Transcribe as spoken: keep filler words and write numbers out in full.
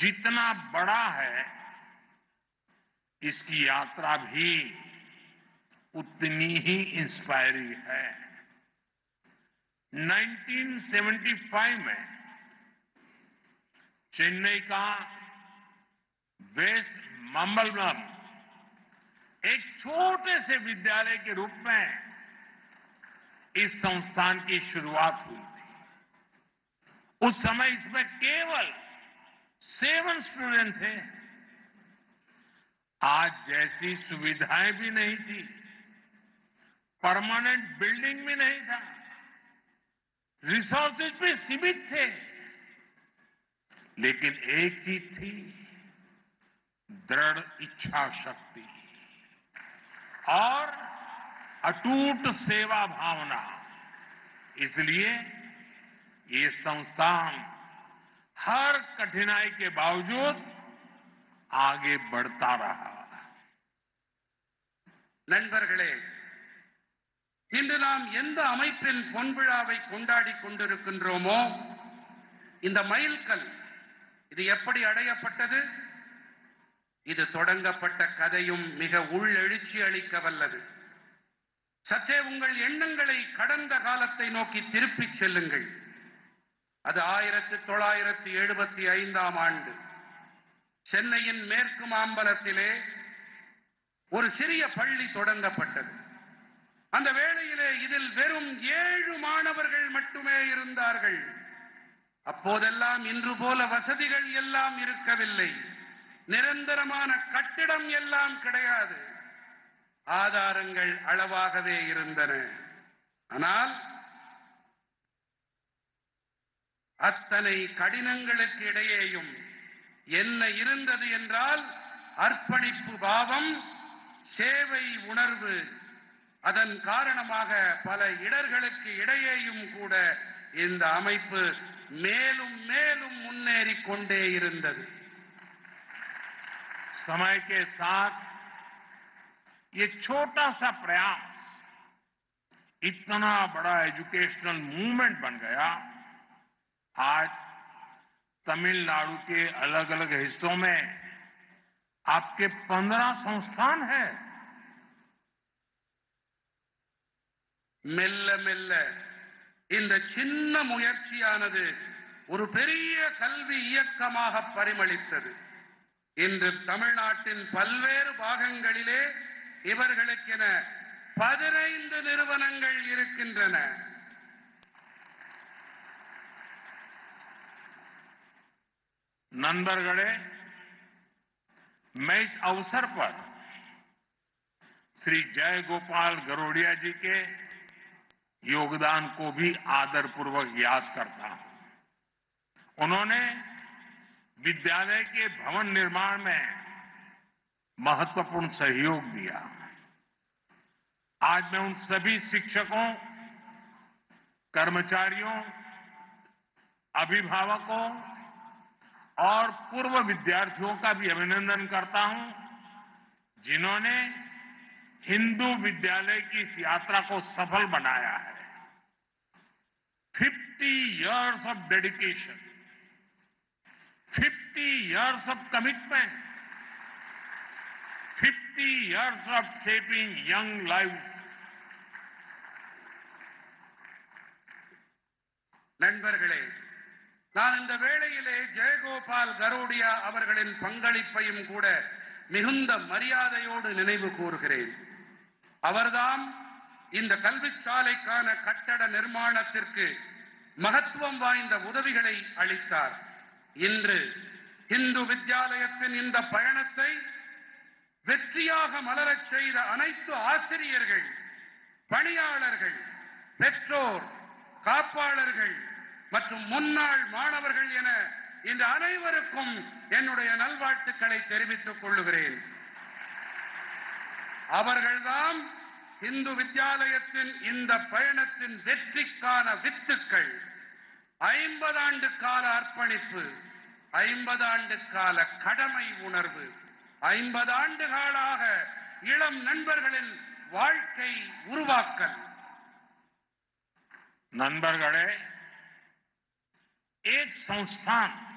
जितना बड़ा है, इसकी यात्रा भी उतनी ही इंस्पायरिंग है। उन्नीस सौ पचहत्तर में चेन्नई का वेस्ट माम्बलम एक छोटे से विद्यालय के रूप में इस संस्थान की शुरुआत हुई थी। उस समय इसमें केवल सेवन स्टूडेंट थे। आज जैसी सुविधाएं भी नहीं थी, परमानेंट बिल्डिंग भी नहीं था, रिसोर्सेज भी सीमित थे, लेकिन एक चीज थी, दृढ़ इच्छा शक्ति और अटूट सेवा भावना। इसलिए ये संस्थान हर कठिनाई के बावजूद आगे बढ़ता रहा। நண்பர்களே, இன்று நாம் எந்த அமைப்பின் பொன்விழாவை கொண்டாடி கொண்டிருக்கின்றோமோ, இந்த மைல்கல் இது எப்படி அடையப்பட்டது? இது தொடங்கப்பட்ட கதையும் மிக உள்ளெழுச்சி அளிக்க வல்லது. சற்றே உங்கள் எண்ணங்களை கடந்த காலத்தை நோக்கி திருப்பிச் செல்லுங்கள். அது ஆயிரத்தி தொள்ளாயிரத்தி எழுபத்தி ஐந்தாம் ஆண்டு சென்னையின் மேற்கு மாம்பலத்திலே ஒரு சிறிய பள்ளி தொடங்கப்பட்டது. அந்த வேளையிலே இதில் வெறும் ஏழு மாணவர்கள் மட்டுமே இருந்தார்கள். அப்போதெல்லாம் இன்று போல வசதிகள் எல்லாம் இருக்கவில்லை, நிரந்தரமான கட்டிடம் எல்லாம் கிடையாது, ஆதாரங்கள் அளவாகவே இருந்தன. ஆனால் அத்தனை கடினங்களுக்கு இடையேயும் என்ன இருந்தது என்றால் அர்ப்பணிப்பு பாவம், சேவை உணர்வு. அதன் காரணமாக பல இடர்களுக்கு இடையேயும் கூட இந்த அமைப்பு மேலும் மேலும் முன்னேறி கொண்டே இருந்தது. समय के साथ ये छोटा सा प्रयास इतना बड़ा एजुकेशनल मूवमेंट बन गया। आज तमिलनाडु के अलग अलग हिस्सों में आपके पंद्रह संस्थान हैं। மெல்ல மெல்ல இந்த சின்ன முயற்சியானது ஒரு பெரிய கல்வி இயக்கமாக பரிமளித்தது. இன்று தமிழ்நாட்டின் பல்வேறு பாகங்களிலே இவர்களுக்கென பதினைந்து நிறுவனங்கள் இருக்கின்றன. नंदरगढ़े मैं इस अवसर पर श्री जय गोपाल गरोड़िया जी के योगदान को भी आदरपूर्वक याद करता हूं। उन्होंने विद्यालय के भवन निर्माण में महत्वपूर्ण सहयोग दिया। आज मैं उन सभी शिक्षकों, कर्मचारियों, अभिभावकों और पूर्व विद्यार्थियों का भी अभिनंदन करता हूं, जिन्होंने हिंदू विद्यालय की इस यात्रा को सफल बनाया है। Fifty years of dedication, fifty years of commitment, fifty years of shaping young lives. நண்பர்களே, நான் இந்த வேளையிலே ஜெயகோபால் கரோடியா அவர்களின் பங்களிப்பையும் கூட மிகுந்த மரியாதையோடு நினைவு கூறுகிறேன். அவர்தான் இந்த கல்விச்சாலைக்கான கட்டட நிர்மாணத்திற்கு மகத்துவம் வாய்ந்த உதவிகளை அளித்தார். இன்று இந்து வித்யாலயத்தின் இந்த பயணத்தை வெற்றியாக மலரச் செய்த அனைத்து ஆசிரியர்கள், பணியாளர்கள், பெற்றோர், காப்பாளர்கள் மற்றும் முன்னாள் மாணவர்கள் என இந்த அனைவருக்கும் என்னுடைய நல்வாழ்த்துக்களை தெரிவித்துக் கொள்ளுகிறேன். அவர்கள்தான் இந்து வித்யாலயத்தின் இந்த பயணத்தின் வெற்றிக்கான வித்துக்கள். ஐம்பது ஆண்டு கால அர்ப்பணிப்பு, ஐம்பது ஆண்டு கால கடமை உணர்வு, ஐம்பது ஆண்டு காலாக இளம் நண்பர்களின் வாழ்க்கை உருவாக்கல். नंदरगढ़े एक संस्थान